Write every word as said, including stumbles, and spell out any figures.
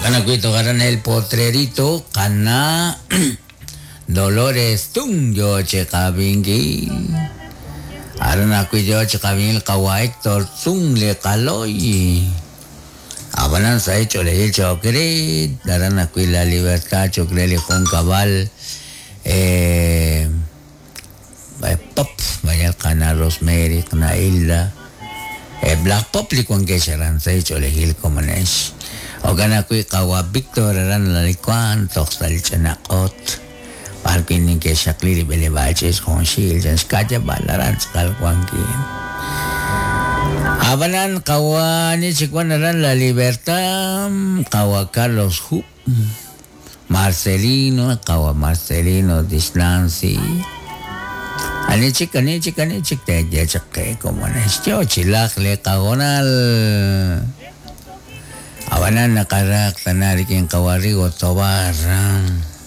Kana kuito karan el potrerito kana Dolores tung yo che kabingi. Aran aku yo che kabingil kawa Hector tung le kaloy. Abanan sa hecho le chokre. Daran aku la libertad chokre le con cabal. Eh, pop vaya kana Rosemary kana Hilda. Eh, Black Pop li kung kesaran sa hecho le hil komanesh. O kana kui kawa Victor aran la likuan toksal chanakot. Palpinin ke shakli bele baches con shil jan skaja balaran skal kwangkin. Abanan kawa ni chikwanaran la libertad kawa Carlos Hu Marcelino kawa Marcelino Dislancy. Ani chik ani chik ani chik te je chakke como nestio chilak le kagonal. Abanan nakarak tanari kin kawari go tobar.